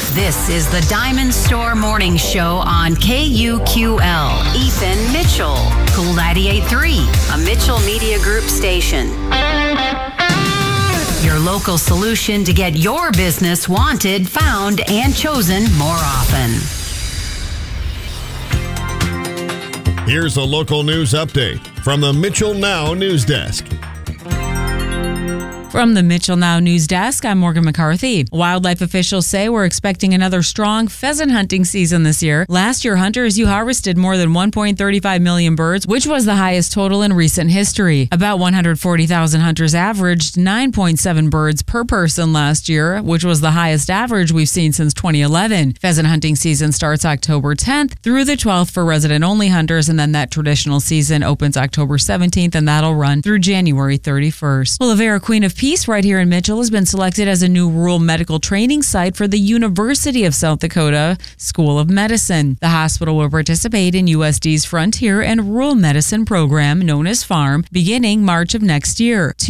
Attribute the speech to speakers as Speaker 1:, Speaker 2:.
Speaker 1: This is the Diamond Store Morning Show on KUQL. Ethan Mitchell, Cool 98.3, a Mitchell Media Group station. Your local solution to get your business wanted, found, and chosen more often.
Speaker 2: Here's a local news update from the Mitchell Now News Desk.
Speaker 3: From the Mitchell Now News Desk, I'm Morgan McCarthy. Wildlife officials say we're expecting another strong pheasant hunting season this year. Last year, Hunters U harvested more than 1.35 million birds, which was the highest total in recent history. About 140,000 hunters averaged 9.7 birds per person last year, which was the highest average we've seen since 2011. Pheasant hunting season starts October 10th through the 12th for resident-only hunters, and then that traditional season opens October 17th, and that'll run through January 31st. Well, Avera Queen of Peace right here in Mitchell has been selected as a new rural medical training site for the University of South Dakota School of Medicine. The hospital will participate in USD's Frontier and Rural Medicine program known as FARM beginning March of next year.